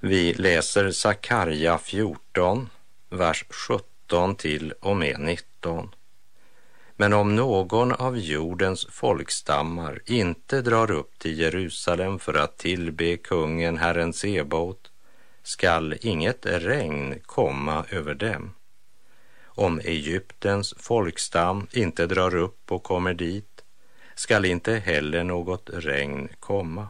Vi läser Sakarja 14, vers 17 till och med 19. Men om någon av jordens folkstammar inte drar upp till Jerusalem för att tillbe kungen Herren Sebaot, skall inget regn komma över dem. Om Egyptens folkstam inte drar upp och kommer dit, skall inte heller något regn komma.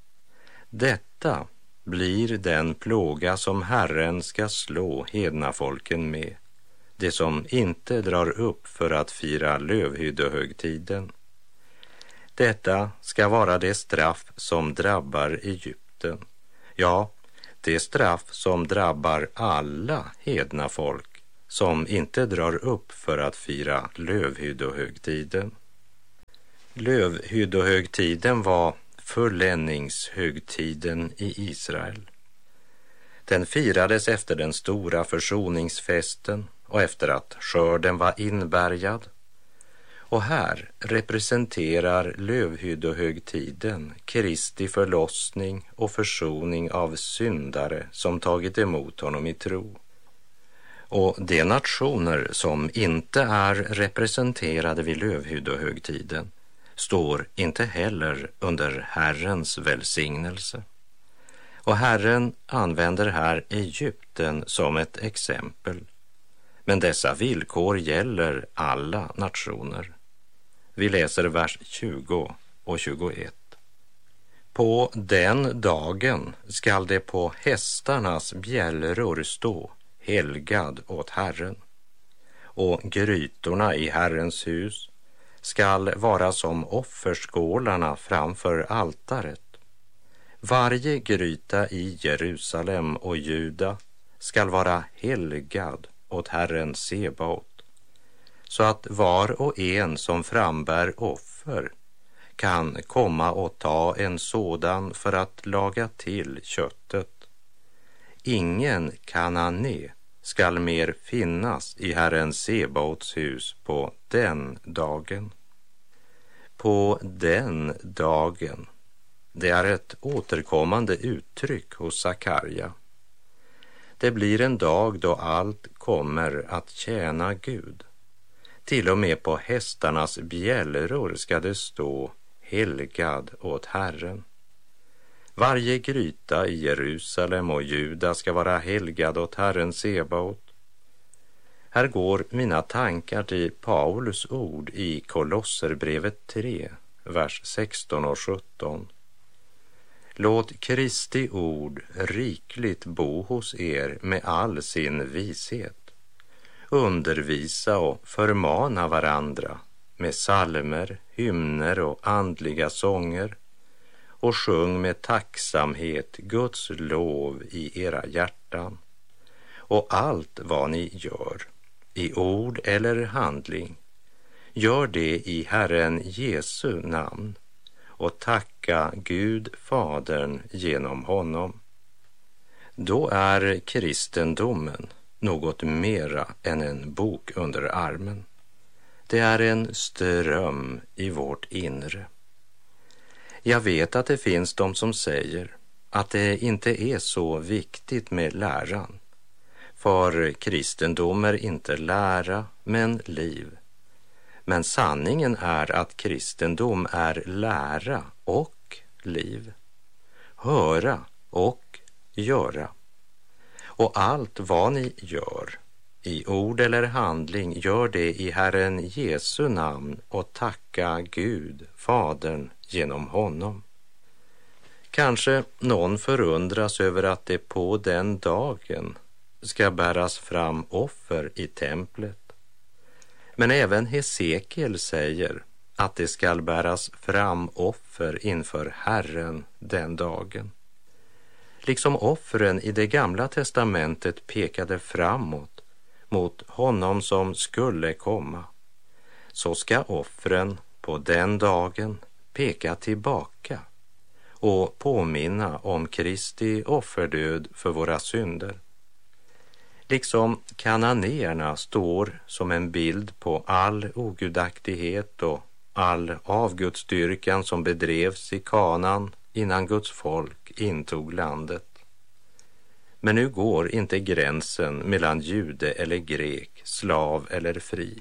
Detta blir den plåga som Herren ska slå hednafolken med, det som inte drar upp för att fira lövhyddehögtiden. Detta ska vara det straff som drabbar Egypten, ja, det straff som drabbar alla hedna folk som inte drar upp för att fira lövhyddehögtiden. Lövhyddehögtiden var fulländningshögtiden i Israel. Den firades efter den stora försoningsfesten och efter att skörden var inbärgad. Och här representerar lövhyddehögtiden Kristi förlossning och försoning av syndare som tagit emot honom i tro. Och de nationer som inte är representerade vid lövhyddehögtiden står inte heller under Herrens välsignelse. Och Herren använder här Egypten som ett exempel. Men dessa villkor gäller alla nationer. Vi läser vers 20 och 21. På den dagen skall det på hästarnas bjällror stå, helgad åt Herren. Och grytorna i Herrens hus skall vara som offerskålarna framför altaret. Varje gryta i Jerusalem och Juda skall vara helgad åt Herren Sebaot, så att var och en som frambär offer kan komma och ta en sådan för att laga till köttet. Ingen kanané skall mer finnas i Herren Sebaots hus på den dagen. På den dagen, det är ett återkommande uttryck hos Sakarja. Det blir en dag då allt kommer att tjäna Gud. Till och med på hästarnas bjällror ska det stå helgad åt Herren. Varje gryta i Jerusalem och Juda ska vara helgad åt Herren Sebaot. Här går mina tankar till Paulus ord i Kolosserbrevet 3, vers 16 och 17. Låt Kristi ord rikligt bo hos er med all sin vishet. Undervisa och förmana varandra med psalmer, hymner och andliga sånger, och sjung med tacksamhet Guds lov i era hjärtan. Och allt vad ni gör, i ord eller handling, gör det i Herren Jesu namn, och tacka Gud Fadern genom honom. Då är kristendomen något mera än en bok under armen. Det är en ström i vårt inre. Jag vet att det finns de som säger att det inte är så viktigt med läran, för kristendom är inte lära men liv. Men sanningen är att kristendom är lära och liv. Höra och göra. Och allt vad ni gör, i ord eller handling, gör det i Herren Jesu namn och tacka Gud, Fadern, genom honom. Kanske någon förundras över att det på den dagen ska bäras fram offer i templet. Men även Hesekiel säger att det skall bäras fram offer inför Herren den dagen. Liksom offren i det gamla testamentet pekade framåt mot honom som skulle komma, så ska offren på den dagen peka tillbaka och påminna om Kristi offerdöd för våra synder. Liksom kananéerna står som en bild på all ogudaktighet och all avgudsdyrkan som bedrevs i Kanan innan Guds folk intog landet. Men nu går inte gränsen mellan jude eller grek, slav eller fri.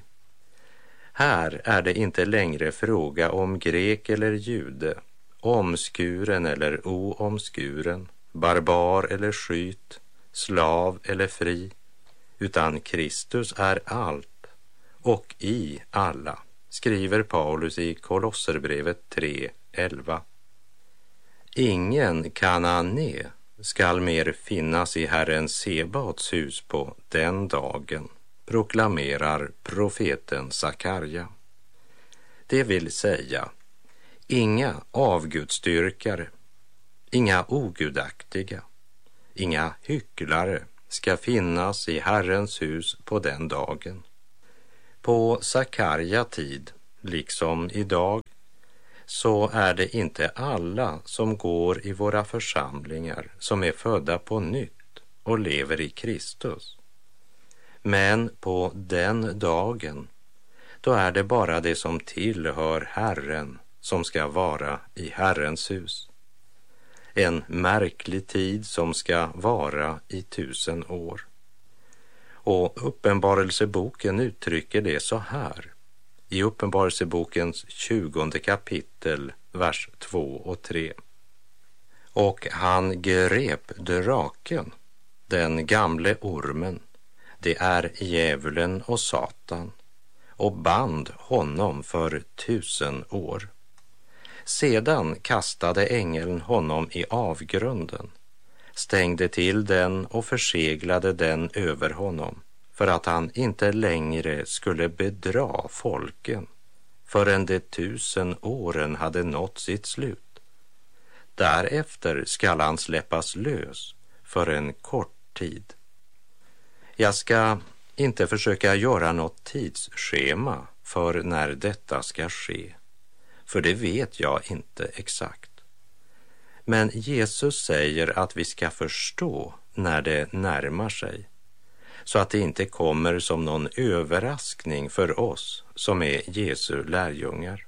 Här är det inte längre fråga om grek eller jude, omskuren eller oomskuren, barbar eller skyt, slav eller fri, utan Kristus är allt och i alla, skriver Paulus i Kolosserbrevet 3:11. Ingen kanane skall mer finnas i Herren Sebaots hus på den dagen, proklamerar profeten Sakarja. Det vill säga, inga avgudstyrkare, inga ogudaktiga, inga hycklare ska finnas i Herrens hus på den dagen. På Sakarja tid, liksom idag, så är det inte alla som går i våra församlingar som är födda på nytt och lever i Kristus. Men på den dagen, då är det bara det som tillhör Herren som ska vara i Herrens hus. En märklig tid som ska vara i 1000 år. Och Uppenbarelseboken uttrycker det så här. I Uppenbarelsebokens 20 kapitel, vers 2 och 3. Och han grep draken, den gamle ormen, det är djävulen och Satan, och band honom för 1000 år. Sedan kastade ängeln honom i avgrunden, stängde till den och förseglade den över honom, för att han inte längre skulle bedra folken förrän de 1000 åren hade nått sitt slut. Därefter skall han släppas lös för en kort tid. Jag ska inte försöka göra något tidsschema för när detta ska ske, för det vet jag inte exakt. Men Jesus säger att vi ska förstå när det närmar sig, så att det inte kommer som någon överraskning för oss som är Jesu lärjungar.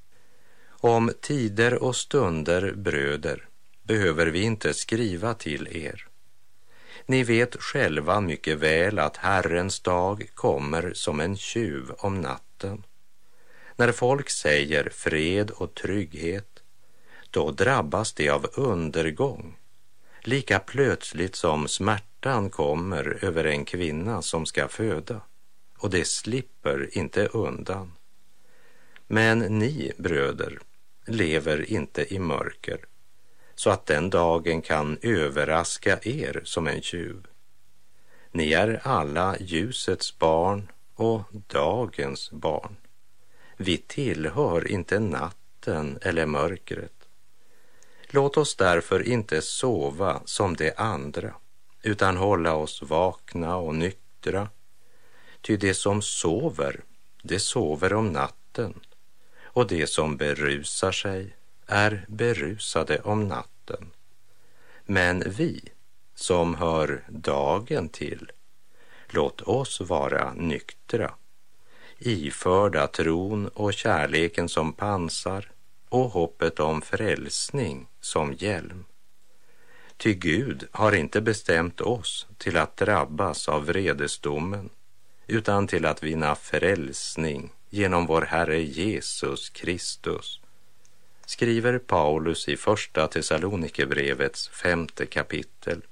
Om tider och stunder, bröder, behöver vi inte skriva till er. Ni vet själva mycket väl att Herrens dag kommer som en tjuv om natten. När folk säger fred och trygghet, då drabbas det av undergång, lika plötsligt som smärtan kommer över en kvinna som ska föda, och det slipper inte undan. Men ni, bröder, lever inte i mörker, så att den dagen kan överraska er som en tjuv. Ni är alla ljusets barn och dagens barn. Vi tillhör inte natten eller mörkret. Låt oss därför inte sova som de andra, utan hålla oss vakna och nyktra. Ty det som sover, det sover om natten, och det som berusar sig är berusade om natten. Men vi som hör dagen till, låt oss vara nyktra, iförda tron och kärleken som pansar och hoppet om frälsning som hjälm. Ty Gud har inte bestämt oss till att drabbas av vredesdomen, utan till att vinna frälsning genom vår Herre Jesus Kristus, skriver Paulus i första Thessalonikerbrevets 5:e kapitel.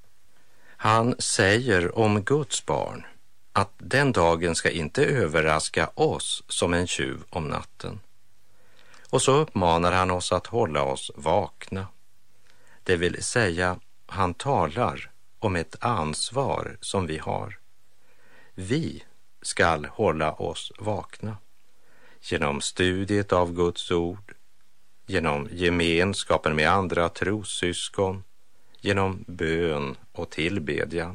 Han säger om Guds barn att den dagen ska inte överraska oss som en tjuv om natten. Och så uppmanar han oss att hålla oss vakna. Det vill säga, han talar om ett ansvar som vi har. Vi skall hålla oss vakna genom studiet av Guds ord, genom gemenskapen med andra trossyskon, genom bön och tillbedjan.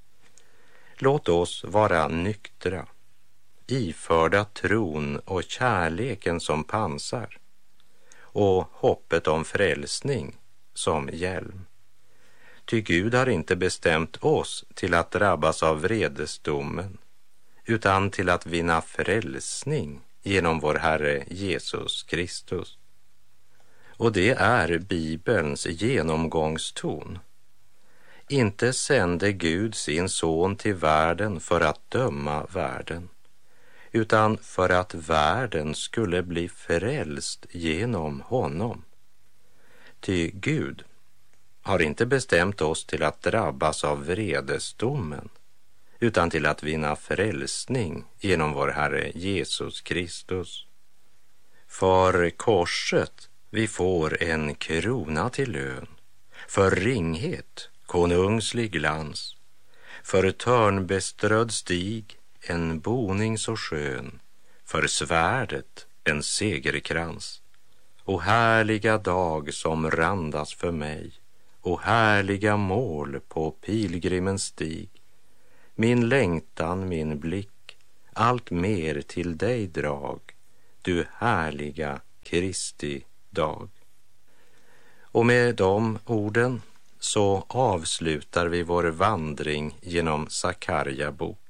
Låt oss vara nyktra, iförda tron och kärleken som pansar och hoppet om frälsning som hjälm. Ty Gud har inte bestämt oss till att drabbas av vredesdomen, utan till att vinna frälsning genom vår Herre Jesus Kristus. Och det är Bibelns genomgångston. Inte sände Gud sin son till världen för att döma världen, utan för att världen skulle bli frälst genom honom. Ty Gud har inte bestämt oss till att drabbas av vredesdomen, utan till att vinna frälsning genom vår Herre Jesus Kristus. För korset vi får en krona till lön, för ringhet konungslig glans, för törnbeströdd stig en boning så skön, för svärdet en segerkrans. O härliga dag som randas för mig, o härliga mål på pilgrimens stig. Min längtan, min blick, allt mer till dig drag, du härliga Kristi dag. Och med de orden så avslutar vi vår vandring genom Sakarja bok.